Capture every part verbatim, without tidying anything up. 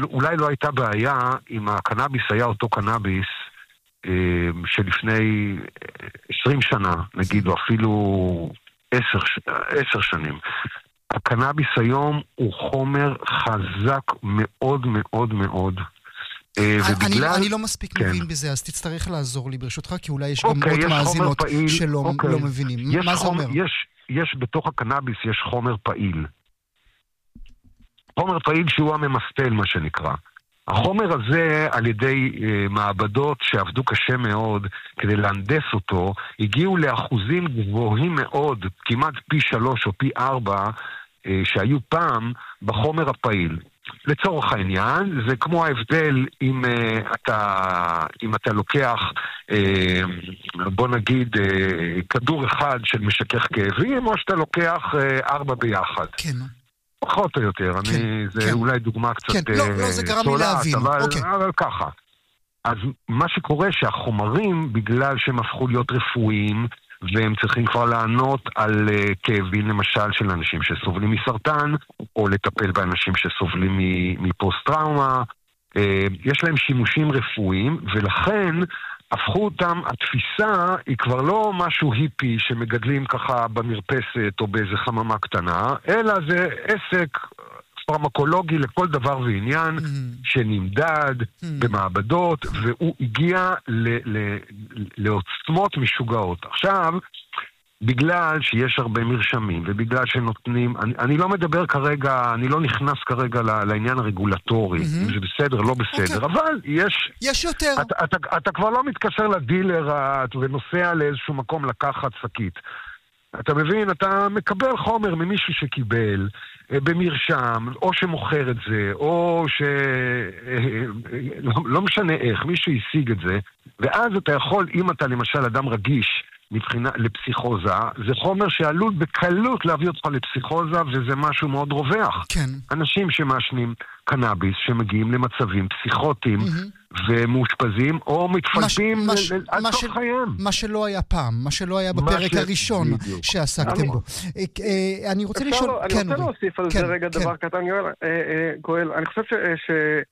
אולי לא הייתה בעיה אם הקנאביס היה אותו קנאביס שלפני עשרים שנה, נגיד, או אפילו עשר שנים. הקנאביס היום הוא חומר חזק מאוד מאוד מאוד. אני לא מספיק מבין בזה, אז תצטרך לעזור לי ברשותך, כי אולי יש גם עוד מאזינות שלא מבינים. מה זה אומר? יש בתוך הקנאביס, יש חומר פעיל. חומר פעיל שהוא הממסטל, מה שנקרא. החומר הזה, על ידי אה, מעבדות שעבדו קשה מאוד כדי להנדס אותו, הגיעו לאחוזים גבוהים מאוד, כמעט פי שלוש או פי ארבע, אה, שהיו פעם בחומר הפעיל. לצורך העניין, זה כמו ההבדל אם, אה, אתה, אם אתה לוקח, אה, בוא נגיד, אה, כדור אחד של משכך כאבים, או שאתה לוקח אה, ארבע ביחד. כן. פחות או יותר, כן, אני, זה כן. אולי דוגמה קצת כן, לא, לא, זה גרם לי להבין. אבל, אוקיי. אבל ככה. אז מה שקורה שהחומרים, בגלל שהם הפכו להיות רפואיים, והם צריכים כבר לענות על uh, כאבים, למשל, של אנשים שסובלים מסרטן, או לטפל באנשים שסובלים מפוסט-טראומה, uh, יש להם שימושים רפואיים, ולכן הפכו אותם, התפיסה היא כבר לא משהו היפי שמגדלים ככה במרפסת או באיזה חממה קטנה, אלא זה עסק פרמקולוגי לכל דבר ועניין mm-hmm. שנמדד mm-hmm. במעבדות, והוא הגיע ל- ל- לעוצמות משוגעות. עכשיו, בגלל שיש הרבה מרשמים, ובגלל שנותנים, אני, אני לא מדבר כרגע, אני לא נכנס כרגע לעניין הרגולטורי, mm-hmm. זה בסדר, לא בסדר, okay. אבל יש... יש יותר. אתה, אתה, אתה כבר לא מתקשר לדילר ונוסע לאיזשהו מקום לקחת שקית. אתה מבין, אתה מקבל חומר ממישהו שקיבל במרשם, או שמוכר את זה, או ש... לא, לא משנה איך, מישהו השיג את זה, ואז אתה יכול, אם אתה למשל אדם רגיש, מבחינה לפסיכוזה, זה חומר שעלול בקלות להביא אותך לפסיכוזה, וזה משהו מאוד רווח. כן. אנשים שמאשנים קנאביס, שמגיעים למצבים פסיכוטיים, mm-hmm. ומאושפזים, או מתפלפים מש, ל- על ש... תוך חייהם. מה שלא היה פעם, מה שלא היה בפרק ש... הראשון בדיוק. שעסקתם אני... בו. אני רוצה לשאול... לא, כן, אני רוצה להוסיף על כן, זה רגע כן. דבר קטן, יואל, גואל. אני חושב ש... ש...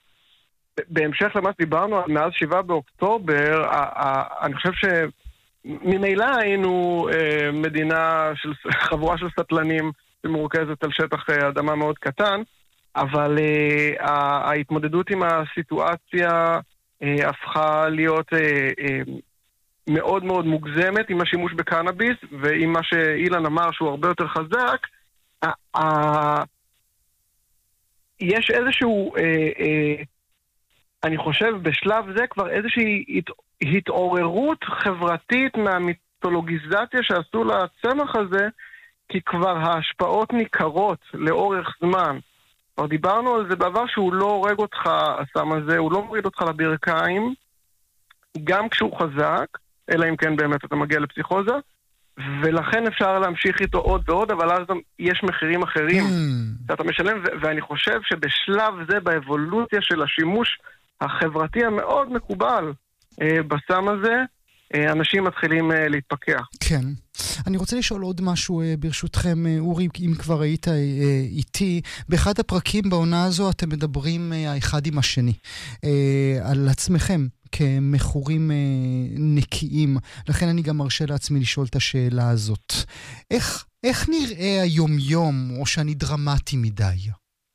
בהמשך למה שדיברנו, מאז שבעה באוקטובר, אני חושב ש... ממילא היינו אה, מדינה של חבורה של סטלנים שמורכזת על שטח אה, אדמה מאוד קטן, אבל אה, ההתמודדות עם הסיטואציה אה, הפכה להיות אה, אה, מאוד מאוד מוגזמת עם השימוש בקנאביס, ועם מה שאילן אמר שהוא הרבה יותר חזק, אה, אה, יש איזשהו, אה, אה, אני חושב בשלב זה כבר איזושהי התעוררות חברתית מהמיתולוגיזציה שעשו לצמח הזה, כי כבר ההשפעות ניכרות לאורך זמן. כבר דיברנו על זה בעבר שהוא לא הורג אותך, הסם הזה, הוא לא מוריד אותך לברכיים, גם כשהוא חזק, אלא אם כן באמת אתה מגיע לפסיכוזה, ולכן אפשר להמשיך איתו עוד ועוד, אבל אז יש מחירים אחרים שאתה משלם, ו- ואני חושב שבשלב זה, באבולוציה של השימוש החברתי המאוד מקובל, בסם הזה, אנשים מתחילים להתפקח. כן. אני רוצה לשאול עוד משהו ברשותכם, אורי, אם כבר היית איתי. באחד הפרקים בעונה הזו אתם מדברים האחד עם השני, על עצמכם כמכורים נקיים. לכן אני גם מרשה לעצמי לשאול את השאלה הזאת. איך, איך נראה היום-יום, או שאני דרמטי מדי?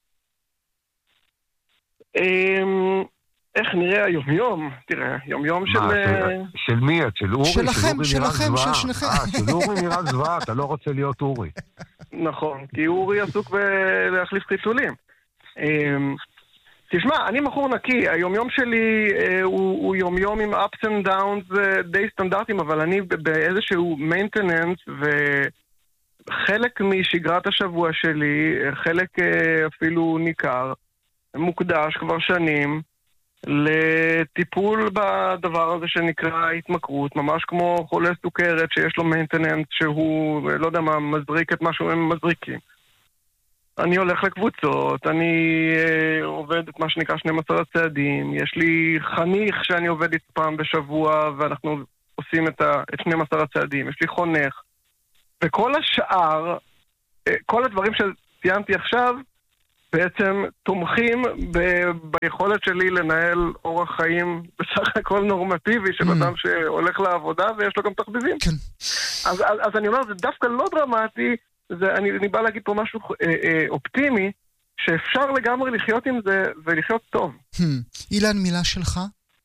איך נראה היום-יום? תראה, יום-יום של... של מי את? של אורי? שלכם, שלכם, של שניכם. של אורי נראה זוועה, אתה לא רוצה להיות אורי. נכון, כי אורי עסוק בלהחליף חיתולים. תשמע, אני מכור נקי, היום-יום שלי הוא יום-יום עם ups and downs די סטנדרטיים, אבל אני באיזשהו maintenance, וחלק משגרת השבוע שלי, חלק אפילו ניכר, מוקדש כבר שנים, לטיפול בדבר הזה שנקרא התמכרות, ממש כמו חולה סוכרת שיש לו maintenance שהוא, לא יודע מה, מזריק את מה שהם מזריקים. אני הולך לקבוצות, אני אה, עובד את מה שנקרא שנים עשר הצעדים, יש לי חניך שאני עובד איתו פעם בשבוע ואנחנו עושים את, ה, את שנים עשר הצעדים, יש לי חונך, וכל השאר, אה, כל הדברים שציינתי עכשיו, בעצם תומכים ב- ביכולת שלי לנהל אורח חיים בסך הכל נורמטיבי של אדם שהולך לעבודה ויש לו גם תחביבים. כן. אז, אז, אז אני אומר, זה דווקא לא דרמטי, זה, אני, אני בא להגיד פה משהו אה, אה, אופטימי, שאפשר לגמרי לחיות עם זה ולחיות טוב. אילן, מילה שלך?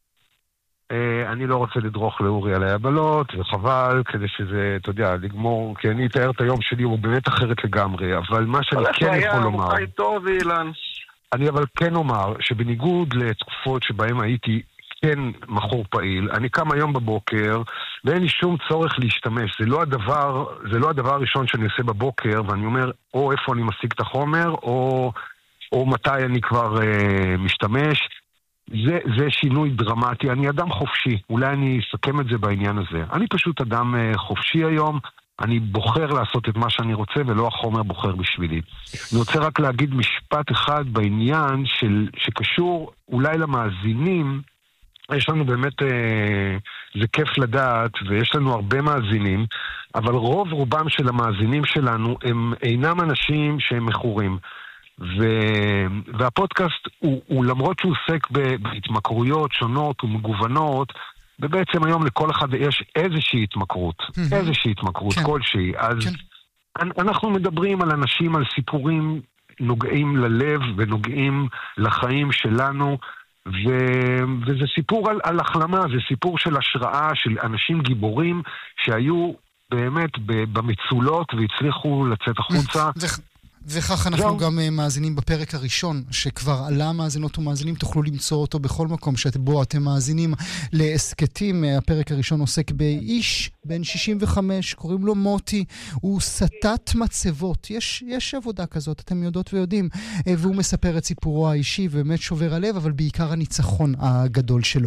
אני לא רוצה לדרוך לאורי על היבלות, וחבל, כדי שזה, אתה יודע, לגמור, כי אני אתאר את היום שלי, הוא באמת אחרת לגמרי, אבל מה שאני כן יכול לומר... הוא חי טוב, אילן. אני אבל כן אומר, שבניגוד לתקופות שבהם הייתי כן מכור פעיל, אני קם היום בבוקר, ואין לי שום צורך להשתמש. זה לא הדבר, זה לא הדבר הראשון שאני עושה בבוקר, ואני אומר, או איפה אני משיג את החומר, או, או מתי אני כבר אה, משתמש. זה, זה שינוי דרמטי. אני אדם חופשי. אולי אני אסכם את זה בעניין הזה. אני פשוט אדם אה, חופשי היום. אני בוחר לעשות את מה שאני רוצה, ולא החומר בוחר בשבילי. אני רוצה רק להגיד משפט אחד בעניין של, שקשור אולי למאזינים. יש לנו באמת, אה, זה כיף לדעת, ויש לנו הרבה מאזינים, אבל רוב רובם של המאזינים שלנו הם אינם אנשים שהם מכורים. ו... והפודקאסט הוא, הוא למרות שהוא עוסק בהתמכרויות שונות ומגוונות, ובעצם היום לכל אחד יש איזושהי התמכרות, mm-hmm. איזושהי התמכרות כן. כלשהי. אז כן. אנחנו מדברים על אנשים, על סיפורים נוגעים ללב ונוגעים לחיים שלנו, ו... וזה סיפור על, על החלמה, זה סיפור של השראה, של אנשים גיבורים שהיו באמת במצולות והצליחו לצאת החוצה. וכך אנחנו גם מאזינים בפרק הראשון, שכבר עלה מאזינות ומאזינים, תוכלו למצוא אותו בכל מקום שבו אתם מאזינים לעסקתים. הפרק הראשון עוסק באיש בן שישים וחמש, קוראים לו מוטי, הוא סטת מצבות, יש, יש עבודה כזאת, אתם יודעות ויודעים, והוא מספר את סיפורו האישי, ובאמת שובר הלב, אבל בעיקר הניצחון הגדול שלו.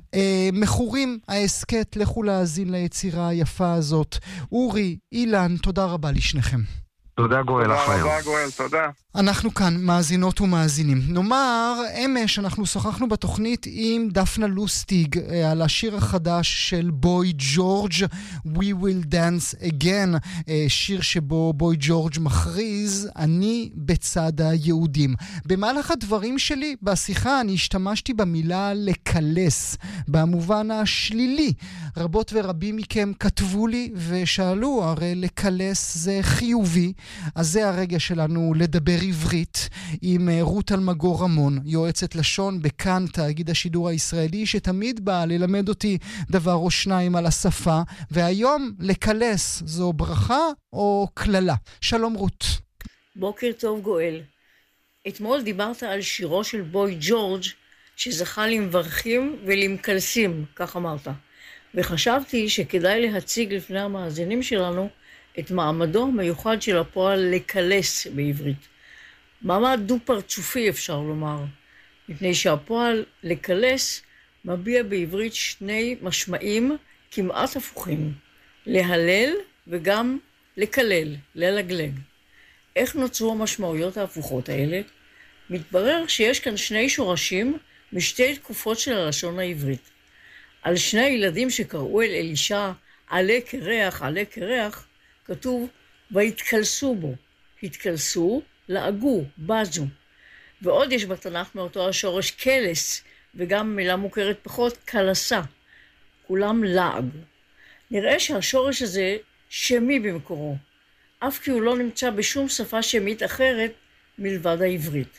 מכורים, העסקת, לכו להאזין ליצירה היפה הזאת. אורי, אילן, תודה רבה לשניכם. תודה גואל, אחלה יום. תודה גואל, תודה. אנחנו כאן מאזינות ומאזינים. נאמר, אמש אנחנו שוחחנו בתוכנית עם דפנה לוסטיג על השיר החדש של בוי ג'ורג' We Will Dance Again, שיר שבו בוי ג'ורג' מכריז, אני בצד היהודים. במהלך הדברים שלי בשיחה אני השתמשתי במילה לקלס, במובן השלילי. רבות ורבים מכם כתבו לי ושאלו, הרי לקלס זה חיובי, אז זה הרגע שלנו לדבר עברית עם רות אלמגור רמון, יועצת לשון בכאן תאגיד השידור הישראלי, שתמיד באה ללמד אותי דבר או שניים על השפה, והיום לקלס זו ברכה או כללה. שלום רות. בוקר טוב גואל. אתמול דיברת על שירו של בוי ג'ורג' שזכה למברכים ולמקלסים, כך אמרת. וחשבתי שכדאי להציג לפני המאזינים שלנו את מעמדו המיוחד של הפועל לקלס בעברית. מעמד דו-פרצופי אפשר לומר, מפני שהפועל לקלס מביע בעברית שני משמעים כמעט הפוכים, להלל וגם לקלל, ללגלג. איך נוצרו המשמעויות ההפוכות האלה? מתברר שיש כאן שני שורשים משתי תקופות של הלשון העברית. על שני ילדים שקראו אל אלישע עלה קרח, עלה קרח, כתוב, והתקלסו בו. התקלסו, לעגו, בזו. ועוד יש בתנ"ך מאותו השורש קלס, וגם מילה מוכרת פחות, קלסה. כולם לעג. נראה שהשורש הזה שמי במקורו, אף כי הוא לא נמצא בשום שפה שמית אחרת מלבד העברית.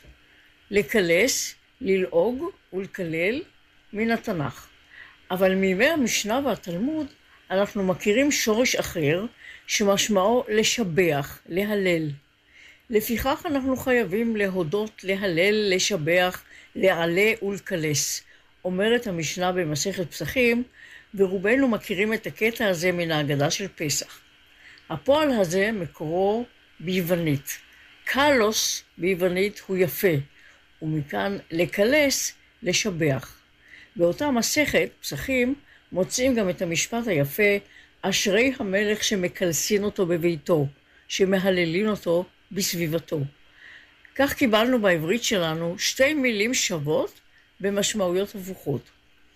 לקלס, ללעוג ולקלל מן התנ"ך. אבל מימי המשנה והתלמוד אנחנו מכירים שורש אחר, שמשמעו לשבח, להלל. לפיכך אנחנו חייבים להודות, להלל, לשבח, לעלה ולקלס. אומרת המשנה במסכת פסחים, ורובנו מכירים את הקטע הזה מן ההגדה של פסח. הפועל הזה מקורו ביוונית. קלוס ביוונית הוא יפה, ומכאן לקלס, לשבח. באותה מסכת פסחים מוצאים גם את המשפט היפה, אשרי המלך שמקלסין אותו בביתו, שמהללין אותו בסביבתו. כך קיבלנו בעברית שלנו שתי מילים שוות במשמעויות הפוכות.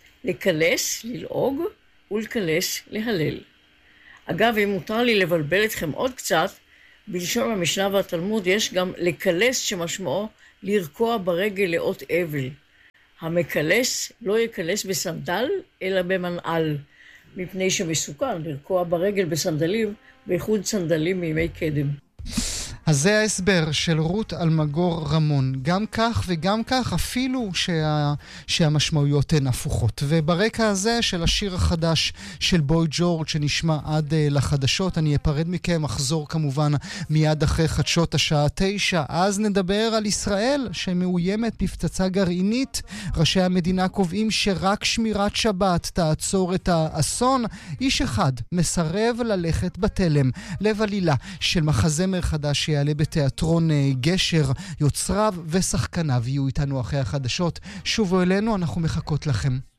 לקלס, ללעוג, ולקלס, להלל. אגב, אם מותר לי לבלבל אתכם עוד קצת, בלשון המשנה והתלמוד יש גם לקלס שמשמעו לרקוע ברגל לאות אבל. המקלס לא יקלס בסנדל, אלא במנעל, מפני שמסוכן לרקוע ברגל בסנדלים, בייחוד סנדלים מימי קדם. אז זה ההסבר של רות אלמגור רמון. גם כך וגם כך, אפילו שה... שהמשמעויות הן הפוכות. וברקע הזה של השיר החדש של בוי ג'ורג' שנשמע עד uh, לחדשות, אני אפרד מכם, אחזור כמובן מיד אחרי חדשות השעה תשע. אז נדבר על ישראל שמאוימת בפצצה גרעינית. ראשי המדינה קובעים שרק שמירת שבת תעצור את האסון. איש אחד מסרב ללכת בתלם. לב עלילה של מחזמר חדש שיעלה בתיאטרון גשר, יוצריו ושחקניו יהיו איתנו אחרי החדשות. שובו אלינו, אנחנו מחכות לכם.